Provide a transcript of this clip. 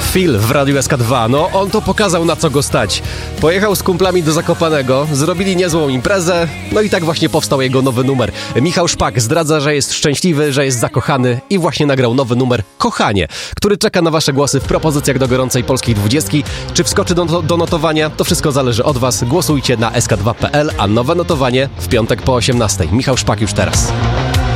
Phil w Radiu SK2, no on to pokazał, na co go stać. Pojechał z kumplami do Zakopanego, zrobili niezłą imprezę, no i tak właśnie powstał jego nowy numer. Michał Szpak zdradza, że jest szczęśliwy, że jest zakochany i właśnie nagrał nowy numer Kochanie, który czeka na wasze głosy w propozycjach do gorącej polskiej 20. Czy wskoczy do notowania? To wszystko zależy od was. Głosujcie na sk2.pl, a nowe notowanie w piątek po 18. Michał Szpak już teraz.